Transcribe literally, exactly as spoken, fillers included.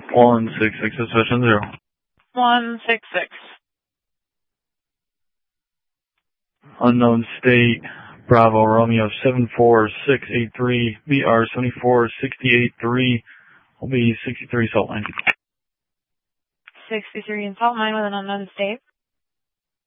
one six six, session zero. one six six. Unknown state, Bravo Romeo seven four six eight three, B R seven four six eight three, will be sixty-three Salt Line. sixty-three in Salt Mine with an unknown state.